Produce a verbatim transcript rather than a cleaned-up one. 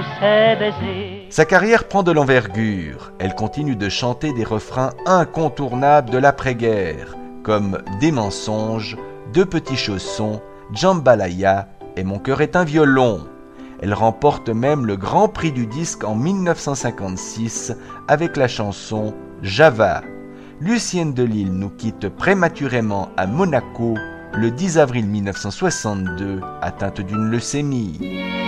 ses baisers. Sa carrière prend de l'envergure. Elle continue de chanter des refrains incontournables de l'après-guerre, comme Des mensonges, Deux petits chaussons, Jambalaya et Mon cœur est un violon. Elle remporte même le Grand Prix du disque en dix-neuf cent cinquante-six avec la chanson Java. Lucienne de Lisle nous quitte prématurément à Monaco le dix avril mille neuf cent soixante-deux, atteinte d'une leucémie.